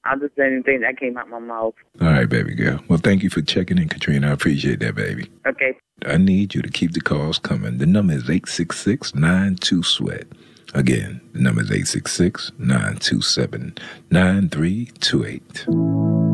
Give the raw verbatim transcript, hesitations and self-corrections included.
I'm just saying anything that came out my mouth. All right, baby girl. Well, thank you for checking in, Katrina. I appreciate that, baby. Okay. I need you to keep the calls coming. The number is eight six six, nine two, SWEAT. Again, the number is eight six six, nine two seven, nine three two eight.